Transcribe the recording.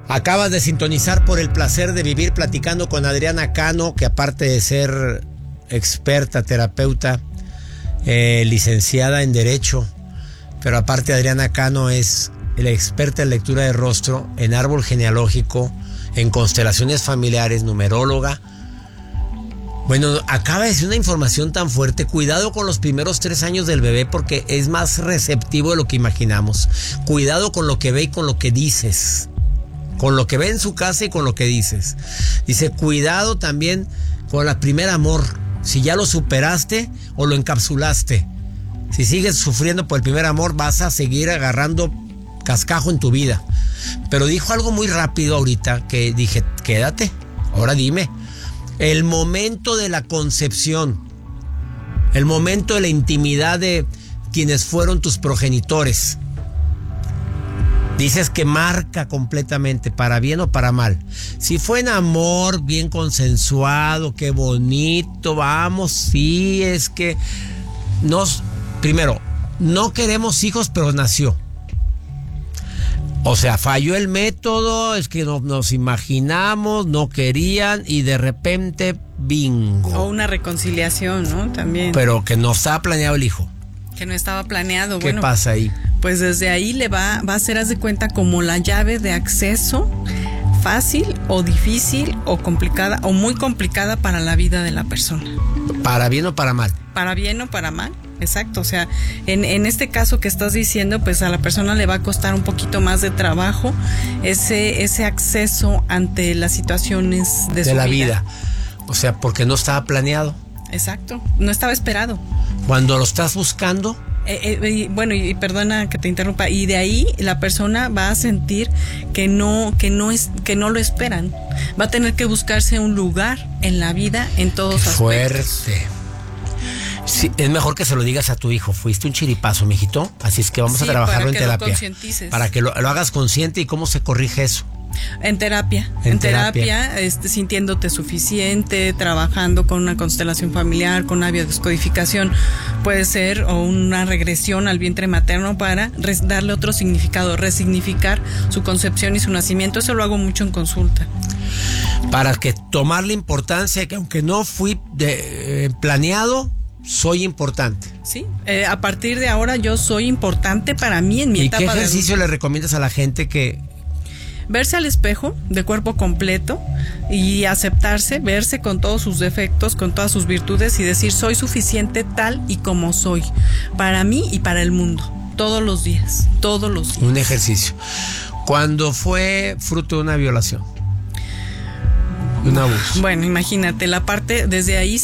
Acabas de sintonizar por el placer de vivir platicando con Adriana Cano, que aparte de ser experta, terapeuta, licenciada en Derecho, pero aparte Adriana Cano es la experta en lectura de rostro, en árbol genealógico, en constelaciones familiares, numeróloga. Bueno, acaba de decir una información tan fuerte. Cuidado con los primeros 3 años del bebé porque es más receptivo de lo que imaginamos. Cuidado con lo que ve y con lo que dices. Con lo que ve en su casa y con lo que dices. Dice, cuidado también con el primer amor. Si ya lo superaste o lo encapsulaste. Si sigues sufriendo por el primer amor, vas a seguir agarrando cascajo en tu vida. Pero dijo algo muy rápido ahorita que dije, quédate, ahora dime. El momento de la concepción, el momento de la intimidad de quienes fueron tus progenitores. Dices que marca completamente, para bien o para mal. Si fue en amor, bien consensuado, qué bonito, vamos, sí, es que primero, no queremos hijos, pero nació. O sea, falló el método, es que nos imaginamos, no querían y de repente, bingo. O una reconciliación, ¿no? También. Pero que no estaba planeado el hijo. Que no estaba planeado. ¿Qué pasa ahí? Pues desde ahí le va a ser, haz de cuenta, como la llave de acceso fácil o difícil o complicada o muy complicada para la vida de la persona. ¿Para bien o para mal? Para bien o para mal. Exacto, o sea, en este caso que estás diciendo, pues a la persona le va a costar un poquito más de trabajo ese acceso ante las situaciones de su la vida. O sea, porque no estaba planeado. Exacto, no estaba esperado. Cuando lo estás buscando. Bueno, y perdona que te interrumpa, y de ahí la persona va a sentir que no lo esperan. Va a tener que buscarse un lugar en la vida en todos aspectos. Fuerte. Sí, es mejor que se lo digas a tu hijo. Fuiste un chiripazo, mijito. Así es que vamos a trabajarlo en terapia. Para que lo hagas consciente. ¿Y cómo se corrige eso? En terapia. Sintiéndote suficiente, trabajando con una constelación familiar, con una biodescodificación, puede ser, o una regresión al vientre materno para darle otro significado, resignificar su concepción y su nacimiento. Eso lo hago mucho en consulta. Para que tomar la importancia que aunque no fui planeado, soy importante. Sí, a partir de ahora yo soy importante para mí en mi etapa. ¿Y qué ejercicio le recomiendas a la gente que...? Verse al espejo de cuerpo completo y aceptarse, verse con todos sus defectos, con todas sus virtudes y decir soy suficiente tal y como soy, para mí y para el mundo, todos los días. Un ejercicio. ¿Cuándo fue fruto de una violación? De un abuso. Bueno, imagínate, la parte desde ahí